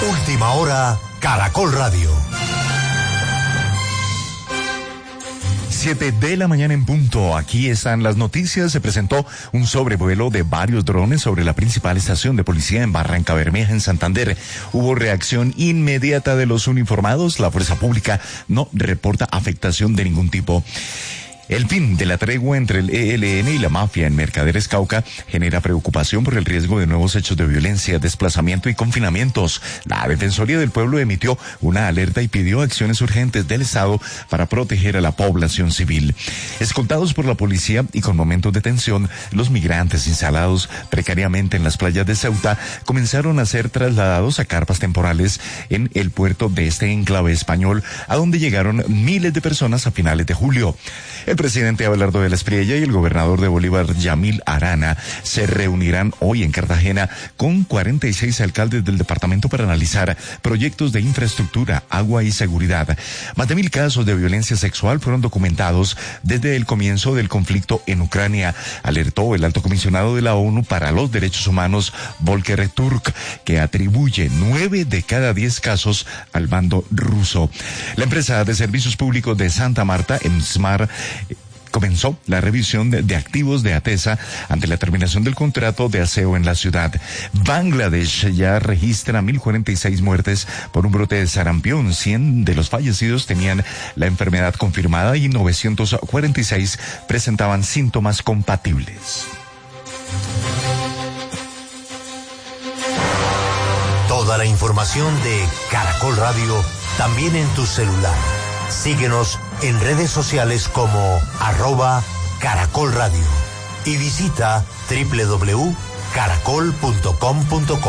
Última hora, Caracol Radio. 7 de la mañana en punto. Aquí están las noticias. Se presentó un sobrevuelo de varios drones sobre la principal estación de policía en Barranca Bermeja, en Santander. Hubo reacción inmediata de los uniformados. La fuerza pública no reporta afectación de ningún tipo. El fin de la tregua entre el ELN y la mafia en Mercaderes Cauca genera preocupación por el riesgo de nuevos hechos de violencia, desplazamiento y confinamientos. La Defensoría del Pueblo emitió una alerta y pidió acciones urgentes del Estado para proteger a la población civil. Escoltados por la policía y con momentos de tensión, los migrantes instalados precariamente en las playas de Ceuta comenzaron a ser trasladados a carpas temporales en el puerto de este enclave español, a donde llegaron miles de personas a finales de julio. El presidente Abelardo de la Espriella y el gobernador de Bolívar, Yamil Arana, se reunirán hoy en Cartagena con 46 alcaldes del departamento para analizar proyectos de infraestructura, agua y seguridad. Más de 1,000 casos de violencia sexual fueron documentados desde el comienzo del conflicto en Ucrania, alertó el alto comisionado de la ONU para los Derechos Humanos, Volker Turk, que atribuye 9 de cada 10 casos al bando ruso. La empresa de servicios públicos de Santa Marta, EMSMAR, comenzó la revisión de activos de ATESA ante la terminación del contrato de aseo en la ciudad. Bangladesh ya registra 1,046 muertes por un brote de sarampión. 100 de los fallecidos tenían la enfermedad confirmada y 946 presentaban síntomas compatibles. Toda la información de Caracol Radio también en tu celular. Síguenos en redes sociales como @Caracol Radio y visita www.caracol.com.co.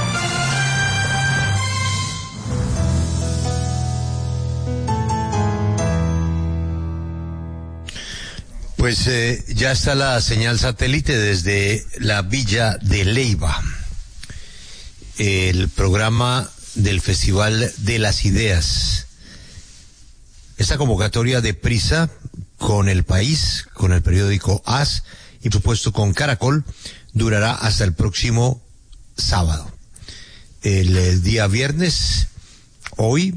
Pues ya está la señal satélite desde la Villa de Leyva. El programa del Festival de las Ideas. Esta convocatoria de Prisa con El País, con el periódico AS y por supuesto con Caracol durará hasta el próximo sábado. El día viernes, hoy,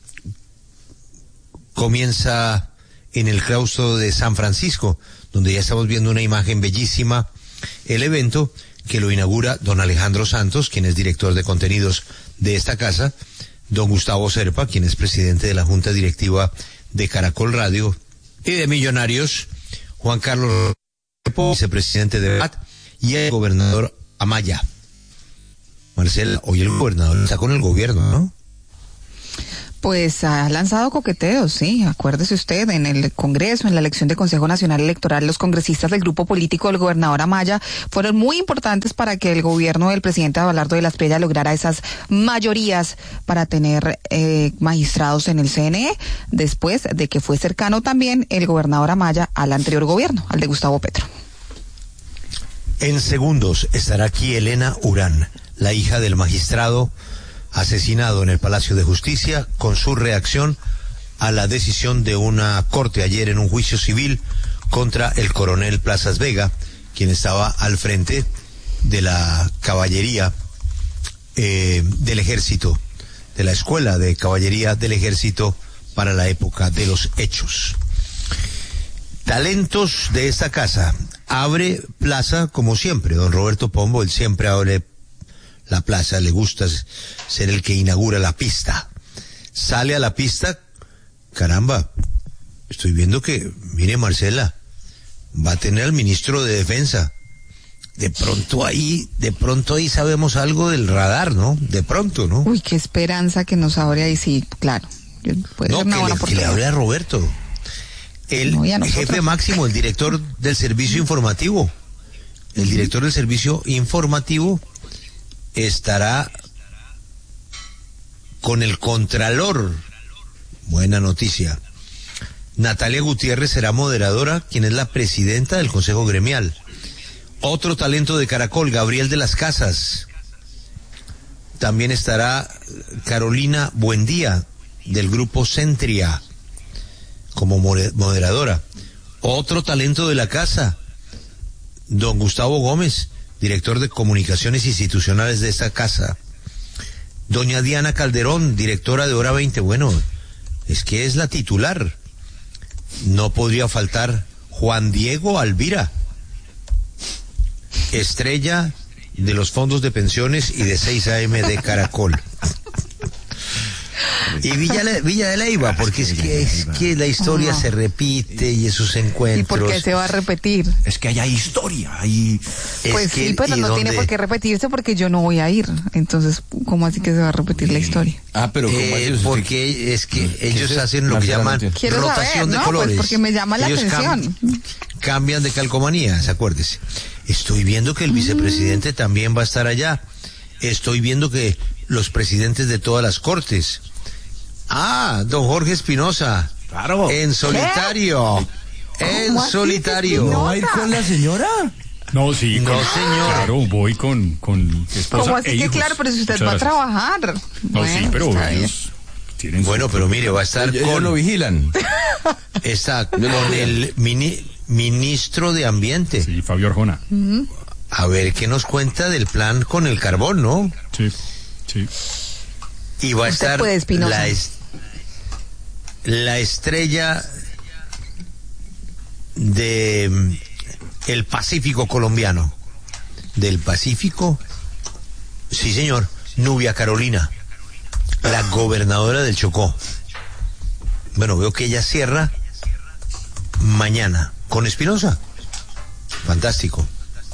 comienza en el claustro de San Francisco, donde ya estamos viendo una imagen bellísima, el evento que lo inaugura don Alejandro Santos, quien es director de contenidos de esta casa, don Gustavo Serpa, quien es presidente de la Junta Directiva de Caracol Radio, y de Millonarios, Juan Carlos, vicepresidente de BAT, y el gobernador Amaya. Marcela, hoy el gobernador está con el gobierno, ¿no? Pues ha lanzado coqueteos, sí. Acuérdese usted, en el Congreso, en la elección de Consejo Nacional Electoral, los congresistas del grupo político del gobernador Amaya fueron muy importantes para que el gobierno del presidente Abelardo de la Espriella lograra esas mayorías para tener magistrados en el CNE, después de que fue cercano también el gobernador Amaya al anterior gobierno, al de Gustavo Petro. En segundos estará aquí Elena Urán, la hija del magistrado asesinado en el Palacio de Justicia, con su reacción a la decisión de una corte ayer en un juicio civil contra el coronel Plazas Vega, quien estaba al frente de la caballería del ejército, de la escuela de caballería del ejército para la época de los hechos. Talentos de esta casa. Abre plaza como siempre, don Roberto Pombo, él siempre abre la plaza, le gusta ser el que inaugura la pista. Sale a la pista, caramba, estoy viendo que, mire Marcela, va a tener al ministro de Defensa. De pronto ahí sabemos algo del radar, ¿no? De pronto, ¿no? Uy, qué esperanza que nos abre ahí, sí, claro. Puede ser una buena que le hable a Roberto. El jefe máximo, el director del servicio informativo. El director del servicio informativo estará con el contralor. Buena noticia. Natalia Gutiérrez será moderadora, quien es la presidenta del Consejo Gremial. Otro talento de Caracol, Gabriel de las Casas. También estará Carolina Buendía, del grupo Centria, como moderadora. Otro talento de la casa, don Gustavo Gómez, director de comunicaciones institucionales de esta casa. Doña Diana Calderón, directora de Hora 20. Bueno, es que es la titular. No podría faltar Juan Diego Alvira, estrella de los fondos de pensiones y de 6 AM de Caracol. Y Villa de Leyva, porque es que la historia se repite y esos encuentros. ¿Y por qué se va a repetir? Es que allá hay historia, hay... Pues sí, pero no tiene por qué repetirse porque yo no voy a ir. Entonces, ¿cómo así que se va a repetir la historia? Pero porque es que ellos hacen lo que llaman rotación de colores. Pues porque me llama la atención. Cambian de calcomanías, acuérdese. Estoy viendo que el vicepresidente también va a estar allá. Estoy viendo que los presidentes de todas las cortes. Don Jorge Espinosa. Claro. En solitario. En solitario. ¿No va a ir con la señora? No, sí. No, señor. Claro, voy con esposa. ¿Cómo así e que hijos. claro? Pero si usted Muchas va a gracias. trabajar. No, Bueno, sí, pero está ellos tienen Bueno, pero mire, va a estar Ellos lo vigilan. Está con el ministro de Ambiente. Sí, Fabio Arjona. A ver qué nos cuenta del plan con el carbón, ¿no? Sí, sí. Y va a Usted estar puede, Espinosa. la estrella de el Pacífico colombiano. ¿Del Pacífico? Sí, señor. Nubia Carolina, la gobernadora del Chocó. Bueno, veo que ella cierra mañana con Espinosa. Fantástico.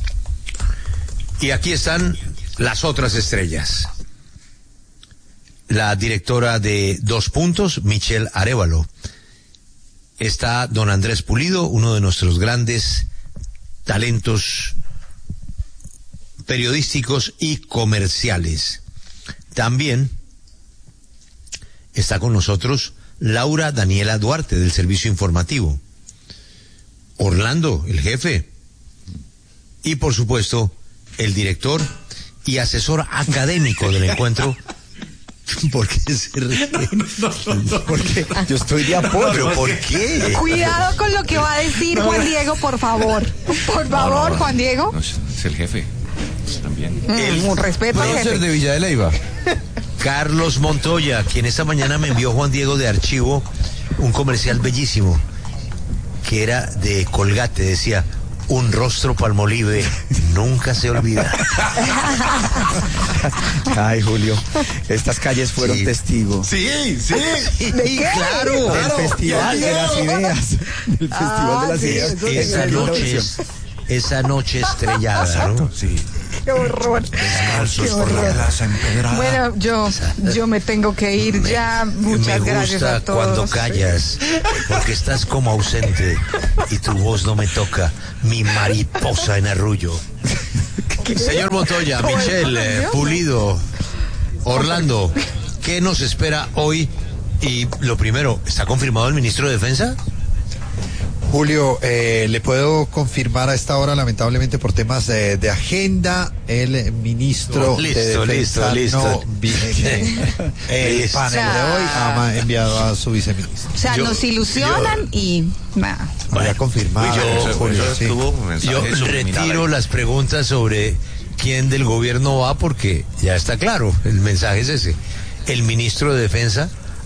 Y aquí están las otras estrellas. La directora de 2 Puntos, Michelle Arévalo. Está don Andrés Pulido, uno de nuestros grandes talentos periodísticos y comerciales. También está con nosotros Laura Daniela Duarte, del Servicio Informativo. Orlando, el jefe. Y por supuesto, el director y asesor académico del encuentro. ¿Por qué se ríe? Porque yo estoy de apoyo. ¿Pero por qué? Cuidado con lo que va a decir Juan Diego, por favor. Por favor, Juan Diego. No, es el jefe. También. Un respeto al Puedo ser jefe. de Villa de Leyva. Carlos Montoya, quien esta mañana me envió Juan Diego de archivo un comercial bellísimo que era de Colgate, decía: un rostro Palmolive nunca se olvida. Ay, Julio, estas calles fueron Sí. testigos. Sí, claro. Del Festival de las Ideas. Del Festival de las sí, Ideas. eso Esa noche estrellada, ¿no? Sí. Qué horror. Qué horror. Bueno, yo me tengo que ir ya. Muchas Me gracias gusta a todos. cuando callas, porque estás como ausente y tu voz no me toca, mi mariposa en arrullo. Señor Montoya, ¿Cómo es? Michelle, Pulido, Orlando, ¿qué nos espera hoy? Y lo primero, ¿está confirmado el ministro de Defensa? Julio, le puedo confirmar a esta hora, lamentablemente por temas de agenda, el ministro Listo, de Defensa listo. no viene. El Listo. panel de hoy ha enviado a su viceministro. O sea, Yo- nos ilusionan y nada. Voy a confirmar. Julio, sí. Yo retiro las preguntas sobre quién del gobierno va, porque ya está claro, el mensaje es ese. El ministro de Defensa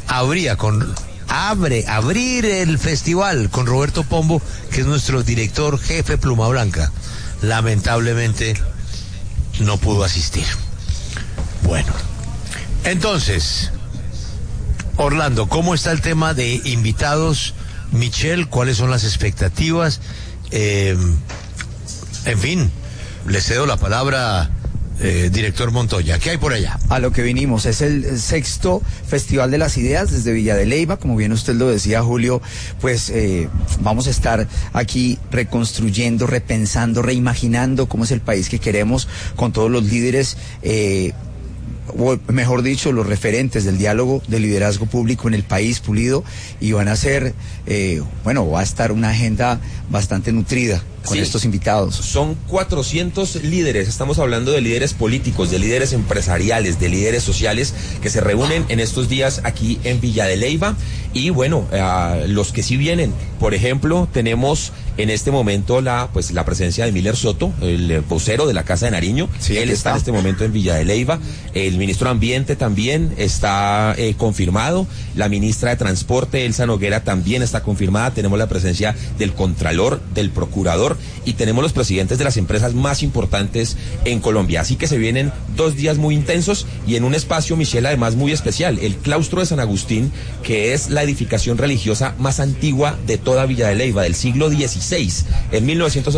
abrir el festival con Roberto Pombo, que es nuestro director jefe Pluma Blanca. Lamentablemente no pudo asistir. Bueno, entonces, Orlando, ¿cómo está el tema de invitados? Michelle, ¿cuáles son las expectativas? En fin, le cedo la palabra, director Montoya. ¿Qué hay por allá? A lo que vinimos, es el 6º Festival de las Ideas desde Villa de Leyva, como bien usted lo decía, Julio, pues vamos a estar aquí reconstruyendo, repensando, reimaginando cómo es el país que queremos, con todos los líderes, o mejor dicho, los referentes del diálogo de liderazgo público en el país, Pulido, y van a ser, va a estar una agenda bastante nutrida con Sí. estos invitados. Son 400 líderes, estamos hablando de líderes políticos, de líderes empresariales, de líderes sociales que se reúnen en estos días aquí en Villa de Leyva. Y bueno, los que sí vienen, por ejemplo, tenemos En este momento la presencia de Miller Soto, el vocero de la Casa de Nariño, sí, él está en este momento en Villa de Leyva. El ministro de Ambiente también está confirmado. La ministra de Transporte, Elsa Noguera, también está confirmada. Tenemos la presencia del Contralor, del Procurador, y tenemos los presidentes de las empresas más importantes en Colombia. Así que se vienen 2 días muy intensos y en un espacio, Michelle, además muy especial, el claustro de San Agustín, que es la edificación religiosa más antigua de toda Villa de Leyva, del siglo XVI. En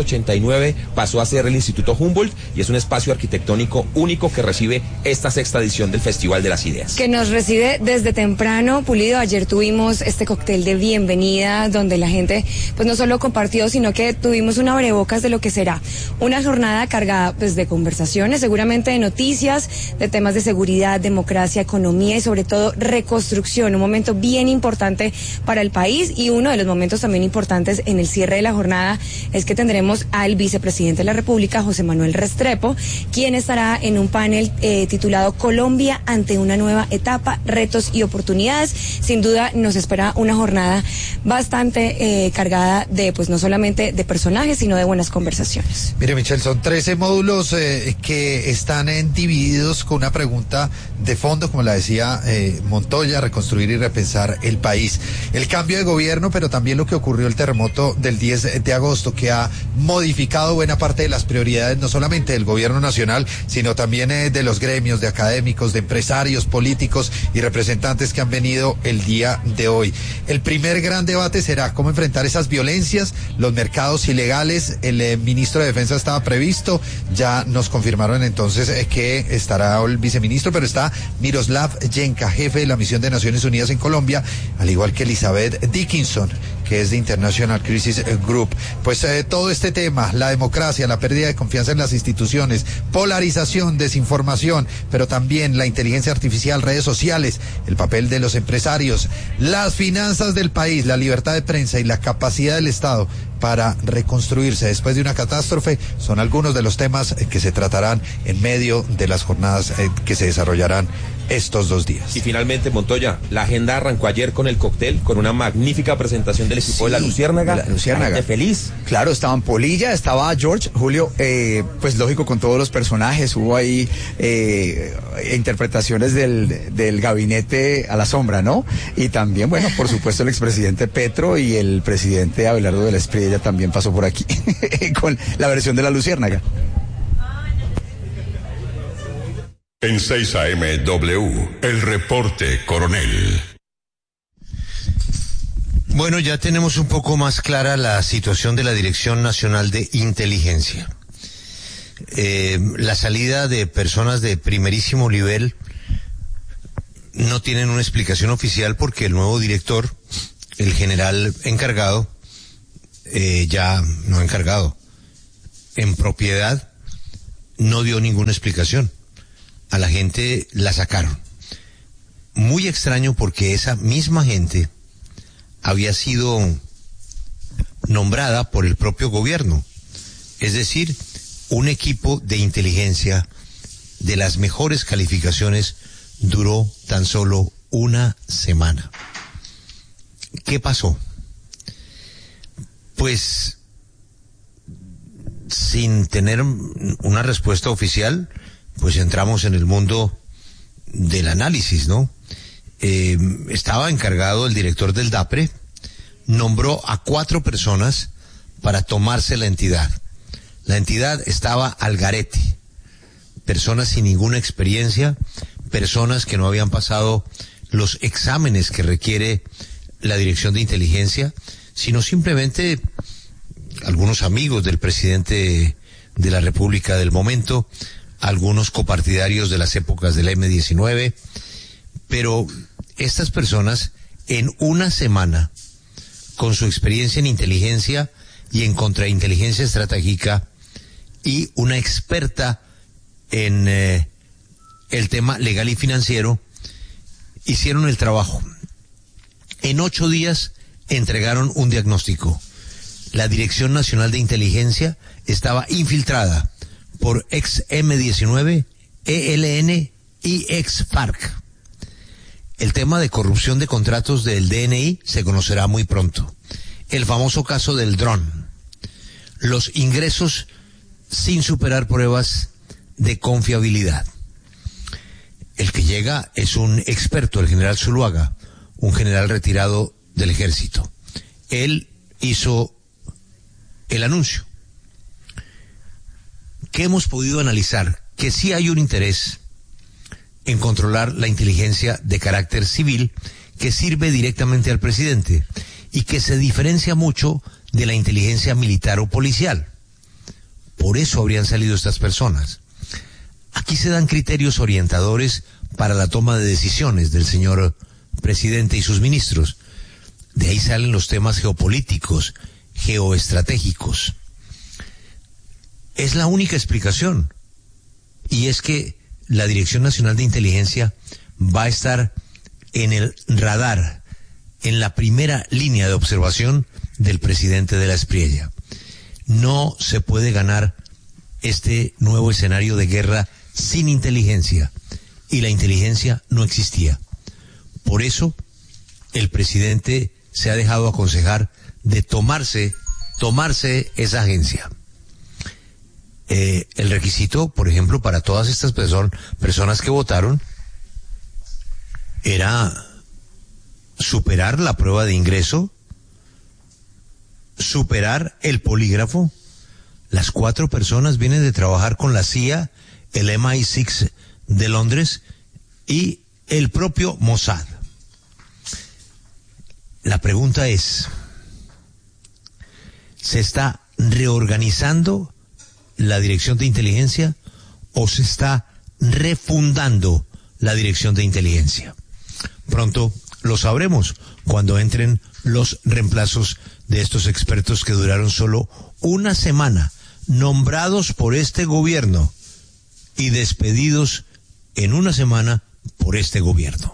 1989 pasó a ser el Instituto Humboldt y es un espacio arquitectónico único que recibe esta 6ª edición del Festival de las Ideas. Que nos recibe desde temprano, Pulido. Ayer tuvimos este cóctel de bienvenida donde la gente pues no solo compartió, sino que tuvimos un abrebocas de lo que será una jornada cargada pues de conversaciones, seguramente de noticias, de temas de seguridad, democracia, economía y sobre todo reconstrucción, un momento bien importante para el país. Y uno de los momentos también importantes en el cierre de la jornada es que tendremos al vicepresidente de la República, José Manuel Restrepo, quien estará en un panel titulado Colombia ante una nueva etapa, retos y oportunidades. Sin duda nos espera una jornada bastante cargada de pues no solamente de personajes, sino de buenas conversaciones. Mire, Michelle, son 13 módulos que están divididos con una pregunta de fondo, como la decía Montoya: reconstruir y repensar el país. El cambio de gobierno, pero también lo que ocurrió el terremoto del 10 de agosto, que ha modificado buena parte de las prioridades, no solamente del gobierno nacional, sino también de los gremios, de académicos, de empresarios, políticos y representantes que han venido el día de hoy. El primer gran debate será cómo enfrentar esas violencias, los mercados ilegales. El ministro de Defensa estaba previsto, ya nos confirmaron entonces que estará el viceministro, pero está Miroslav Yenka, jefe de la misión de Naciones Unidas en Colombia, al igual que Elizabeth Dickinson, que es de International Crisis Group. Pues todo este tema, la democracia, la pérdida de confianza en las instituciones, polarización, desinformación, pero también la inteligencia artificial, redes sociales, el papel de los empresarios, las finanzas del país, la libertad de prensa y la capacidad del Estado para reconstruirse después de una catástrofe, son algunos de los temas que se tratarán en medio de las jornadas que se desarrollarán estos 2 días. Y finalmente, Montoya, la agenda arrancó ayer con el cóctel, con una magnífica presentación del equipo de la Luciérnaga. La Luciérnaga. Gente feliz. Claro, estaban Polilla, estaba George, Julio, pues lógico, con todos los personajes. Hubo ahí interpretaciones del gabinete a la sombra, ¿no? Y también, bueno, por supuesto, el expresidente Petro y el presidente Abelardo de la Espriella también pasó por aquí con la versión de la Luciérnaga. En 6 AM el reporte Coronel. Bueno, ya tenemos un poco más clara la situación de la Dirección Nacional de Inteligencia. La salida de personas de primerísimo nivel no tienen una explicación oficial porque el nuevo director, el general encargado, en propiedad, no dio ninguna explicación. A la gente la sacaron. Muy extraño porque esa misma gente había sido nombrada por el propio gobierno. Es decir, un equipo de inteligencia de las mejores calificaciones duró tan solo 1 semana. ¿Qué pasó? Pues, sin tener una respuesta oficial, pues entramos en el mundo del análisis, ¿no? Estaba encargado el director del DAPRE, nombró a 4 personas para tomarse la entidad. La entidad estaba al garete. Personas sin ninguna experiencia, personas que no habían pasado los exámenes que requiere la Dirección de Inteligencia, sino simplemente algunos amigos del presidente de la República del momento, algunos copartidarios de las épocas del M-19, pero estas personas en 1 semana, con su experiencia en inteligencia y en contrainteligencia estratégica y una experta en el tema legal y financiero, hicieron el trabajo. En 8 días entregaron un diagnóstico. La Dirección Nacional de Inteligencia estaba infiltrada por ex M-19, ELN y ex FARC. El tema de corrupción de contratos del DNI se conocerá muy pronto. El famoso caso del dron. los ingresos sin superar pruebas de confiabilidad. El que llega es un experto, el general Zuluaga, un general retirado del ejército. Él hizo el anuncio. ¿Qué hemos podido analizar? Que sí hay un interés en controlar la inteligencia de carácter civil que sirve directamente al presidente y que se diferencia mucho de la inteligencia militar o policial. Por eso habrían salido estas personas. Aquí se dan criterios orientadores para la toma de decisiones del señor presidente y sus ministros. De ahí salen los temas geopolíticos, geoestratégicos. Es la única explicación. Y es que la Dirección Nacional de Inteligencia va a estar en el radar, en la primera línea de observación del presidente de la Espriella. No se puede ganar este nuevo escenario de guerra sin inteligencia, y la inteligencia no existía. Por eso, el presidente se ha dejado aconsejar de tomarse esa agencia. El requisito, por ejemplo, para todas estas personas que votaron, era superar la prueba de ingreso, superar el polígrafo. Las 4 personas vienen de trabajar con la CIA, el MI6 de Londres y el propio Mossad. La pregunta es, ¿se está reorganizando la Dirección de Inteligencia o se está refundando la Dirección de Inteligencia? Pronto lo sabremos cuando entren los reemplazos de estos expertos que duraron solo una semana, nombrados por este gobierno y despedidos en una semana por este gobierno.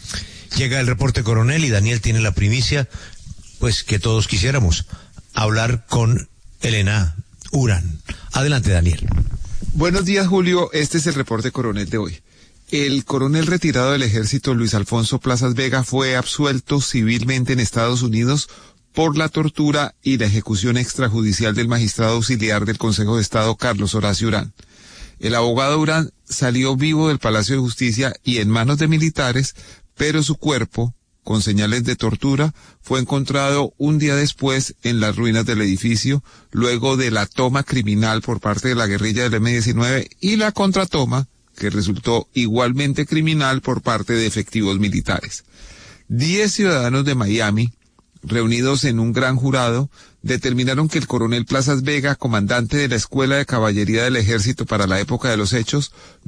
Llega el reporte coronel y Daniel tiene la primicia, pues que todos quisiéramos hablar con Elena Urán. Adelante, Daniel. Buenos días, Julio. Este es el reporte coronel de hoy. El coronel retirado del ejército Luis Alfonso Plazas Vega fue absuelto civilmente en Estados Unidos por la tortura y la ejecución extrajudicial del magistrado auxiliar del Consejo de Estado Carlos Horacio Urán. El abogado Urán salió vivo del Palacio de Justicia y en manos de militares, pero su cuerpo, con señales de tortura, fue encontrado un día después en las ruinas del edificio, luego de la toma criminal por parte de la guerrilla del M-19 y la contratoma, que resultó igualmente criminal por parte de efectivos militares. 10 ciudadanos de Miami, reunidos en un gran jurado, determinaron que el coronel Plazas Vega, comandante de la Escuela de Caballería del Ejército para la época de los hechos,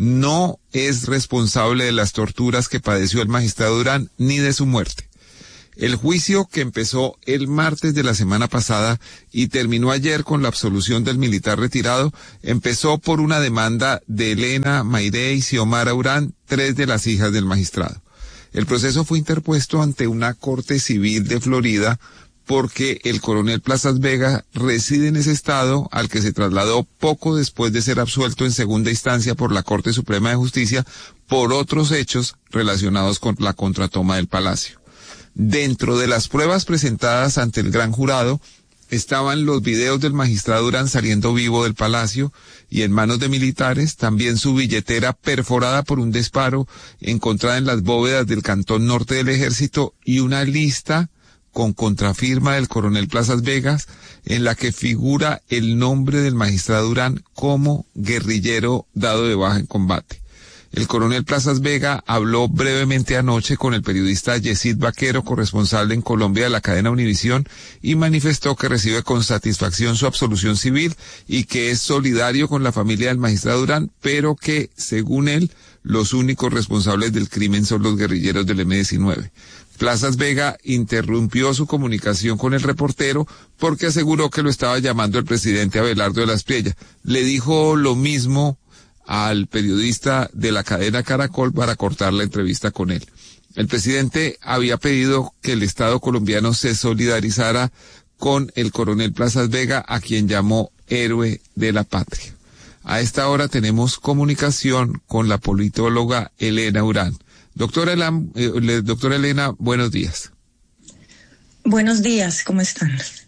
no es responsable de las torturas que padeció el magistrado Urán ni de su muerte. El juicio, que empezó el martes de la semana pasada y terminó ayer con la absolución del militar retirado, empezó por una demanda de Elena, Mayre y Xiomara Urán, 3 de las hijas del magistrado. El proceso fue interpuesto ante una corte civil de Florida porque el coronel Plazas Vega reside en ese estado al que se trasladó poco después de ser absuelto en segunda instancia por la Corte Suprema de Justicia por otros hechos relacionados con la contratoma del Palacio. Dentro de las pruebas presentadas ante el gran jurado estaban los videos del magistrado Urán saliendo vivo del Palacio y en manos de militares, también su billetera perforada por un disparo encontrada en las bóvedas del Cantón Norte del Ejército y una lista con contrafirma del coronel Plazas Vegas en la que figura el nombre del magistrado Urán como guerrillero dado de baja en combate. El coronel Plazas Vega habló brevemente anoche con el periodista Yesid Vaquero, corresponsal en Colombia de la cadena Univisión, y manifestó que recibe con satisfacción su absolución civil y que es solidario con la familia del magistrado Urán, pero que, según él, los únicos responsables del crimen son los guerrilleros del M-19. Plazas Vega interrumpió su comunicación con el reportero porque aseguró que lo estaba llamando el presidente Abelardo de la Espriella. Le dijo lo mismo al periodista de la cadena Caracol para cortar la entrevista con él. El presidente había pedido que el Estado colombiano se solidarizara con el coronel Plazas Vega, a quien llamó héroe de la patria. A esta hora tenemos comunicación con la politóloga Elena Urán. Doctora Elena, buenos días. Buenos días, ¿cómo están?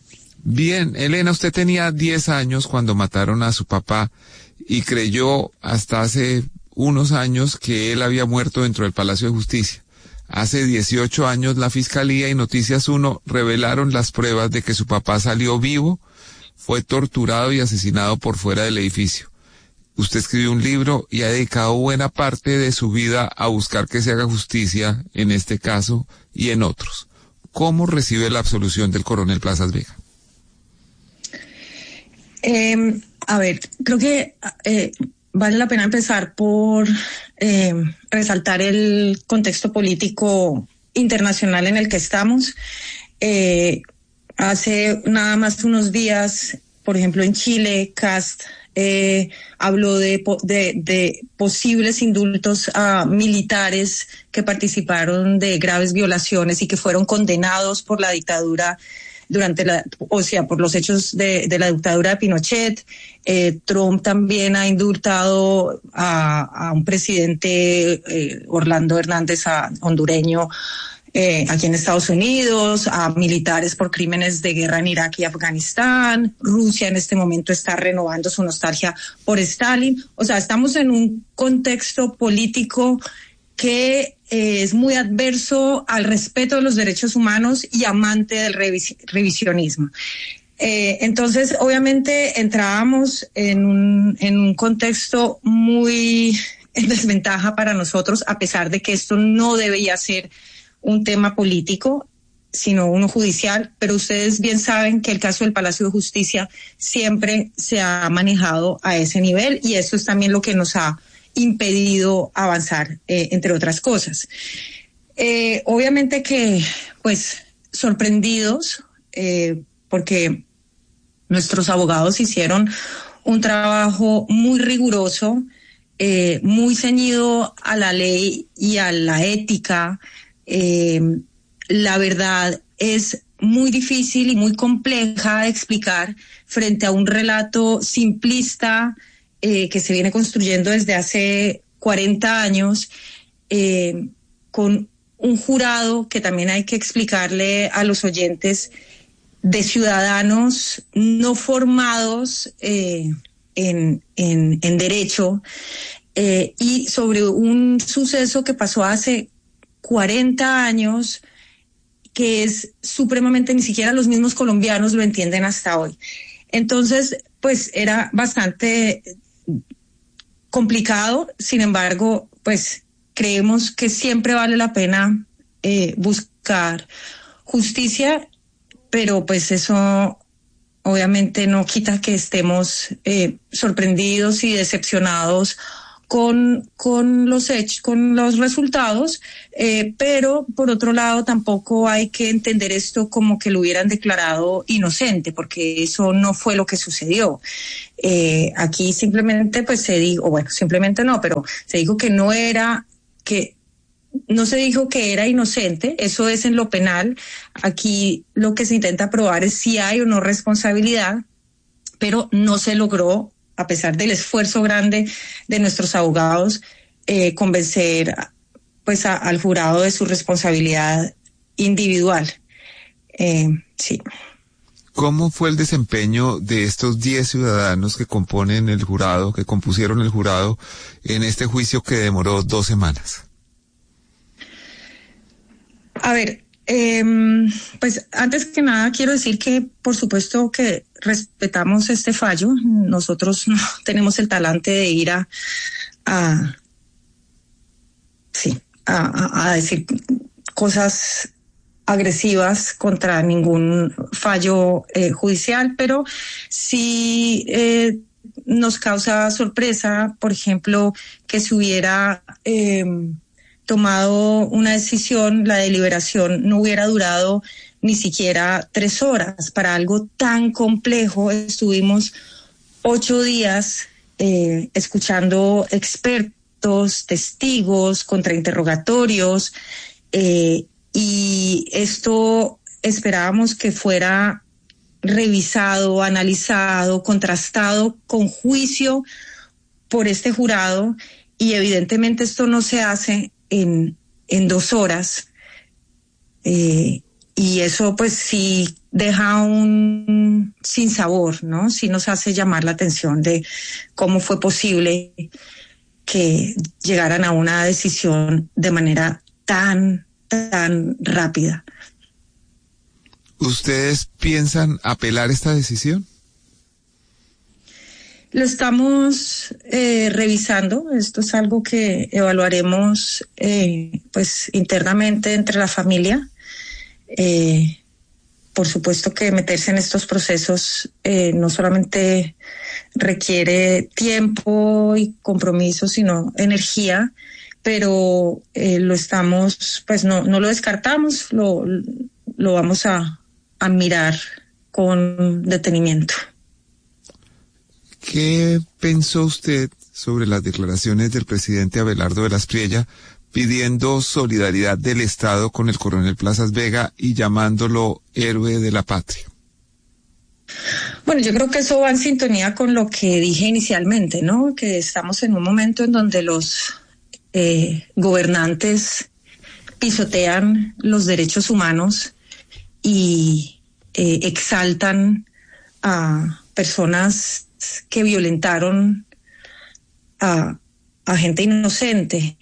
Bien, Elena, usted tenía 10 años cuando mataron a su papá y creyó hasta hace unos años que él había muerto dentro del Palacio de Justicia. Hace 18 años la Fiscalía y Noticias 1 revelaron las pruebas de que su papá salió vivo, fue torturado y asesinado por fuera del edificio. Usted escribió un libro y ha dedicado buena parte de su vida a buscar que se haga justicia en este caso y en otros. ¿Cómo recibe la absolución del coronel Plazas Vega? A ver, creo que vale la pena empezar por resaltar el contexto político internacional en el que estamos. Hace nada más unos días, por ejemplo, en Chile, Kast habló de posibles indultos a militares que participaron de graves violaciones y que fueron condenados por la dictadura por los hechos de la dictadura de Pinochet. Trump también ha indultado a un presidente, Orlando Hernández, hondureño, aquí en Estados Unidos, a militares por crímenes de guerra en Irak y Afganistán. Rusia en este momento está renovando su nostalgia por Stalin. O sea, estamos en un contexto político que es muy adverso al respeto de los derechos humanos y amante del revisionismo. Entonces, obviamente, entrábamos en un contexto muy en desventaja para nosotros, a pesar de que esto no debería ser un tema político, sino uno judicial, pero ustedes bien saben que el caso del Palacio de Justicia siempre se ha manejado a ese nivel, y eso es también lo que nos ha impedido avanzar, entre otras cosas. Obviamente que, pues, sorprendidos, porque nuestros abogados hicieron un trabajo muy riguroso, muy ceñido a la ley y a la ética. La verdad es muy difícil y muy compleja de explicar frente a un relato simplista que se viene construyendo desde hace 40 años, con un jurado que también hay que explicarle a los oyentes, de ciudadanos no formados en derecho, y sobre un suceso que pasó hace 40 años, que es supremamente, ni siquiera los mismos colombianos lo entienden hasta hoy. Entonces, pues era bastante complicado. Sin embargo, pues creemos que siempre vale la pena buscar justicia, pero pues eso obviamente no quita que estemos sorprendidos y decepcionados con los hechos, con los resultados, pero por otro lado tampoco hay que entender esto como que lo hubieran declarado inocente, porque eso no fue lo que sucedió. Aquí simplemente pues se dijo, bueno, simplemente no, pero se dijo que no se dijo que era inocente. Eso es en lo penal. Aquí lo que se intenta probar es si hay o no responsabilidad, pero no se logró, a pesar del esfuerzo grande de nuestros abogados, convencer pues al jurado de su responsabilidad individual. Sí. ¿Cómo fue el desempeño de estos 10 ciudadanos que compusieron el jurado en este juicio que demoró 2 semanas? A ver, pues antes que nada quiero decir que por supuesto que respetamos este fallo. Nosotros no tenemos el talante de ir a decir cosas agresivas contra ningún fallo judicial, pero sí nos causa sorpresa, por ejemplo, que se hubiera tomado una decisión, la deliberación no hubiera durado ni siquiera 3 horas. Para algo tan complejo estuvimos 8 días escuchando expertos, testigos, contrainterrogatorios, y esto esperábamos que fuera revisado, analizado, contrastado con juicio por este jurado, y evidentemente esto no se hace en 2 horas. y eso pues sí deja un sinsabor, ¿no? Sí nos hace llamar la atención de cómo fue posible que llegaran a una decisión de manera tan rápida. ¿Ustedes piensan apelar esta decisión? Lo estamos revisando. Esto es algo que evaluaremos pues internamente entre la familia. Por supuesto que meterse en estos procesos no solamente requiere tiempo y compromiso, sino energía, pero lo estamos, pues no lo descartamos, lo vamos a mirar con detenimiento. ¿Qué pensó usted sobre las declaraciones del presidente Abelardo de la Espriella pidiendo solidaridad del Estado con el coronel Plazas Vega y llamándolo héroe de la patria? Bueno, yo creo que eso va en sintonía con lo que dije inicialmente, ¿no? Que estamos en un momento en donde los gobernantes pisotean los derechos humanos y exaltan a personas que violentaron a gente inocente.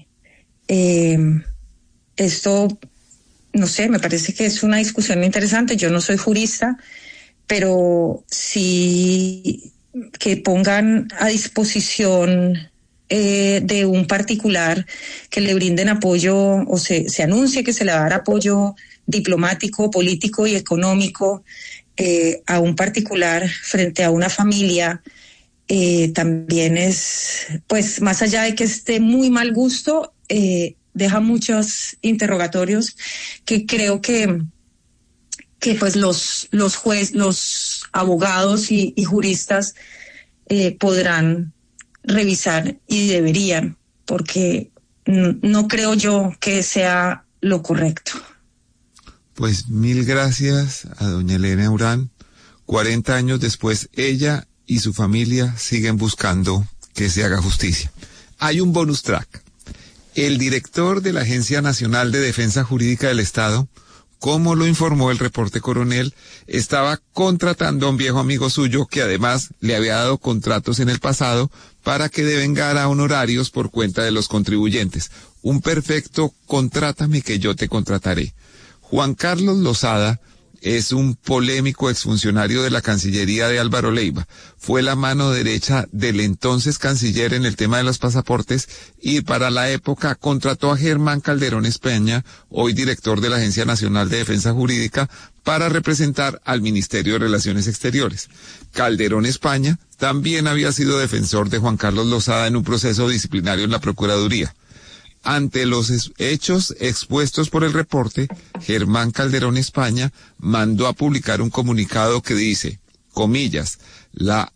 Esto, no sé, me parece que es una discusión interesante. Yo no soy jurista, pero sí que pongan a disposición de un particular que le brinden apoyo o se anuncie que se le va a dar apoyo diplomático, político y económico a un particular frente a una familia, también es, pues más allá de que esté muy mal gusto, deja muchos interrogatorios que creo que pues los jueces, los abogados y juristas podrán revisar y deberían, porque no creo yo que sea lo correcto. Pues mil gracias a doña Elena Urán. 40 años después, ella y su familia siguen buscando que se haga justicia. Hay un bonus track. El director de la Agencia Nacional de Defensa Jurídica del Estado, como lo informó el reporte Coronel, estaba contratando a un viejo amigo suyo que además le había dado contratos en el pasado para que devengara honorarios por cuenta de los contribuyentes. Un perfecto contrátame que yo te contrataré. Juan Carlos Lozada es un polémico exfuncionario de la Cancillería de Álvaro Leiva. Fue la mano derecha del entonces canciller en el tema de los pasaportes y para la época contrató a Germán Calderón España, hoy director de la Agencia Nacional de Defensa Jurídica, para representar al Ministerio de Relaciones Exteriores. Calderón España también había sido defensor de Juan Carlos Lozada en un proceso disciplinario en la Procuraduría. Ante los hechos expuestos por el reporte, Germán Calderón España mandó a publicar un comunicado que dice, comillas, la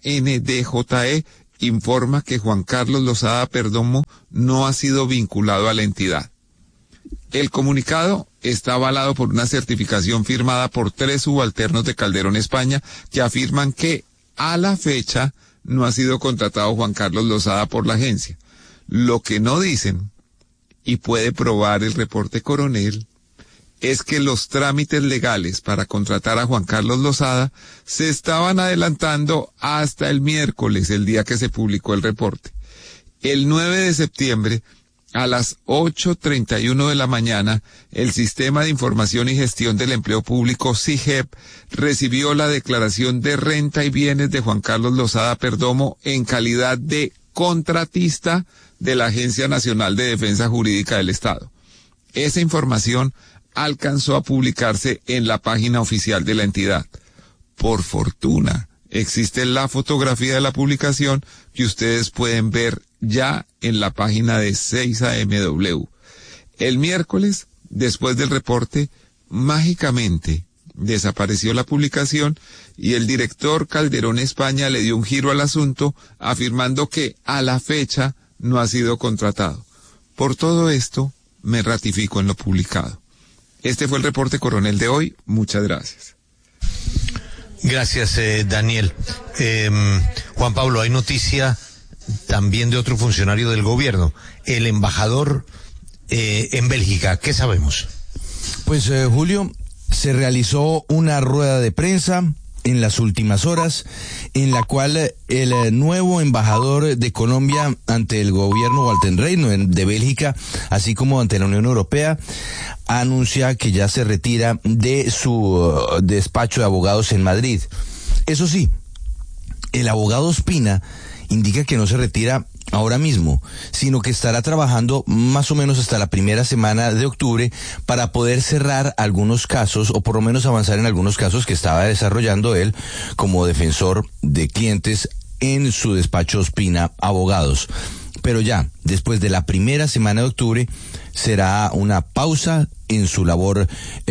ANDJE informa que Juan Carlos Lozada Perdomo no ha sido vinculado a la entidad. El comunicado está avalado por una certificación firmada por 3 subalternos de Calderón España que afirman que a la fecha no ha sido contratado Juan Carlos Lozada por la agencia. Lo que no dicen, y puede probar el reporte Coronel, es que los trámites legales para contratar a Juan Carlos Lozada se estaban adelantando hasta el miércoles, el día que se publicó el reporte. El 9 de septiembre, a las 8:31 de la mañana, el Sistema de Información y Gestión del Empleo Público, SIGEP, recibió la declaración de renta y bienes de Juan Carlos Lozada Perdomo en calidad de contratista de la Agencia Nacional de Defensa Jurídica del Estado. Esa información alcanzó a publicarse en la página oficial de la entidad. Por fortuna, existe la fotografía de la publicación que ustedes pueden ver ya en la página de 6AMW. El miércoles, después del reporte, mágicamente desapareció la publicación y el director Calderón España le dio un giro al asunto, afirmando que a la fecha no ha sido contratado. Por todo esto, me ratifico en lo publicado. Este fue el reporte Coronel de hoy. Muchas gracias. Gracias, Daniel. Juan Pablo, hay noticia también de otro funcionario del gobierno, el embajador en Bélgica. ¿Qué sabemos? Pues, Julio, se realizó una rueda de prensa en las últimas horas, en la cual el nuevo embajador de Colombia ante el gobierno Waltenreino de Bélgica, así como ante la Unión Europea, anuncia que ya se retira de su despacho de abogados en Madrid. Eso sí, el abogado Ospina indica que no se retira ahora mismo, sino que estará trabajando más o menos hasta la primera semana de octubre para poder cerrar algunos casos, o por lo menos avanzar en algunos casos que estaba desarrollando él como defensor de clientes en su despacho Ospina Abogados. Pero ya, después de la primera semana de octubre, será una pausa en su labor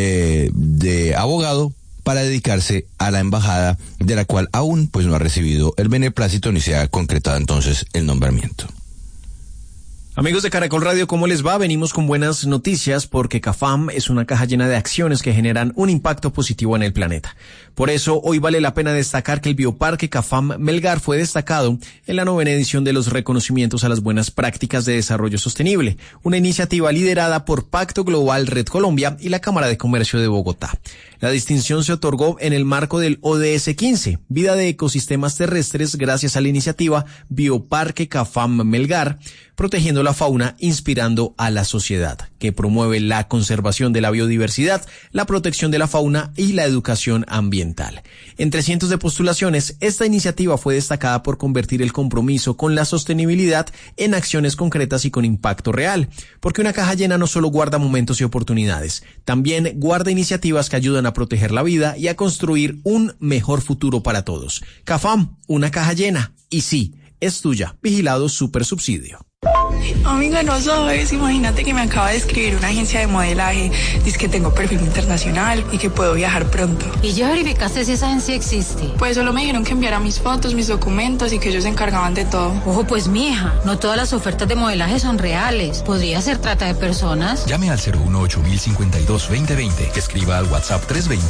de abogado para dedicarse a la embajada, de la cual aún pues no ha recibido el beneplácito ni se ha concretado entonces el nombramiento. Amigos de Caracol Radio, ¿cómo les va? Venimos con buenas noticias porque CAFAM es una caja llena de acciones que generan un impacto positivo en el planeta. Por eso, hoy vale la pena destacar que el Bioparque CAFAM Melgar fue destacado en la 9ª edición de los reconocimientos a las buenas prácticas de desarrollo sostenible, una iniciativa liderada por Pacto Global Red Colombia y la Cámara de Comercio de Bogotá. La distinción se otorgó en el marco del ODS 15, Vida de Ecosistemas Terrestres, gracias a la iniciativa Bioparque CAFAM Melgar, protegiendo la fauna, inspirando a la sociedad, que promueve la conservación de la biodiversidad, la protección de la fauna y la educación ambiental. Entre cientos de postulaciones, esta iniciativa fue destacada por convertir el compromiso con la sostenibilidad en acciones concretas y con impacto real, porque una caja llena no solo guarda momentos y oportunidades, también guarda iniciativas que ayudan a proteger la vida y a construir un mejor futuro para todos. CAFAM, una caja llena, y sí, es tuya. Vigilado Supersubsidio. Amiga, no sabes, imagínate que me acaba de escribir una agencia de modelaje, dice que tengo perfil internacional y que puedo viajar pronto. ¿Y ya verificaste si esa agencia existe? Pues solo me dijeron que enviara mis fotos, mis documentos y que ellos se encargaban de todo. Ojo pues, mija, no todas las ofertas de modelaje son reales. Podría ser trata de personas. Llame al 018-052-2020, escriba al WhatsApp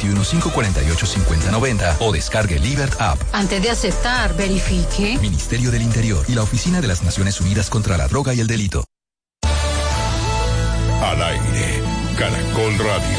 321-548-5090 o descargue Libert App. Antes de aceptar, verifique. Ministerio del Interior y la Oficina de las Naciones Unidas contra la Droga y el Delito. Al aire, Caracol Radio.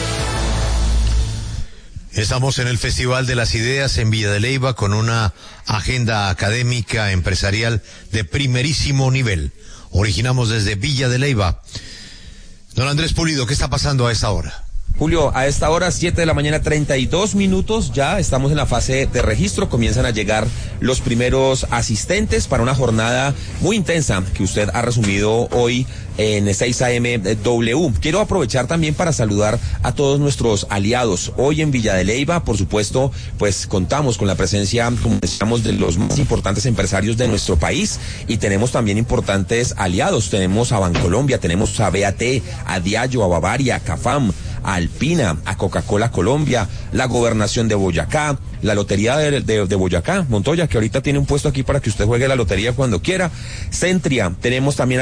Estamos en el Festival de las Ideas en Villa de Leyva con una agenda académica, empresarial de primerísimo nivel. Originamos desde Villa de Leyva. Don Andrés Pulido, ¿qué está pasando a esta hora? Julio, a esta hora, 7 de la mañana, 32 minutos, ya estamos en la fase de registro, comienzan a llegar los primeros asistentes para una jornada muy intensa que usted ha resumido hoy en 6am Quiero aprovechar también para saludar a todos nuestros aliados. Hoy en Villa de Leyva, por supuesto, pues contamos con la presencia, como decíamos, de los más importantes empresarios de nuestro país y tenemos también importantes aliados. Tenemos a Bancolombia, tenemos a BAT, a Diageo, a Bavaria, a CAFAM, a Alpina, a Coca-Cola Colombia, la Gobernación de Boyacá, la Lotería de Boyacá, Montoya, que ahorita tiene un puesto aquí para que usted juegue la lotería cuando quiera, Centria, tenemos también